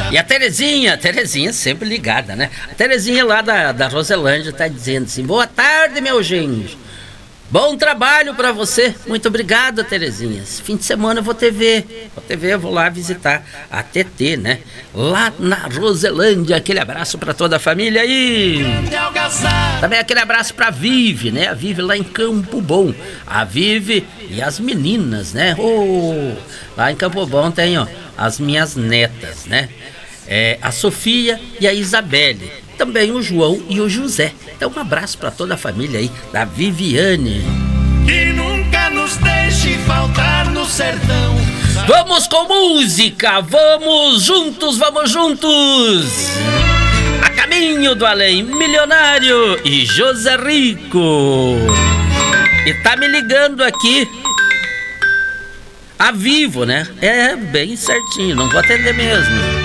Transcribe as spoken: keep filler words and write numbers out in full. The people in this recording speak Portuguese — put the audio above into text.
E a Terezinha, Terezinha sempre ligada, né? A Terezinha lá da, da Roselândia tá dizendo assim: boa tarde, meu gente. Bom trabalho pra você. Muito obrigado, Terezinha. Esse fim de semana eu vou te ver. Vou te ver, eu vou lá visitar a T T, né? Lá na Roselândia. Aquele abraço pra toda a família aí. Também aquele abraço pra Vive, né? A Vive lá em Campo Bom. A Vive e as meninas, né? Oh, lá em Campo Bom tem, ó, as minhas netas, né? É, a Sofia e a Isabelle. Também o João e o José. Então um abraço para toda a família aí da Viviane. Que nunca nos deixe faltar no sertão. Vamos com música, vamos juntos, vamos juntos. A caminho do além, Milionário e José Rico. E tá me ligando aqui a Vivo, né? É bem certinho, não vou atender mesmo.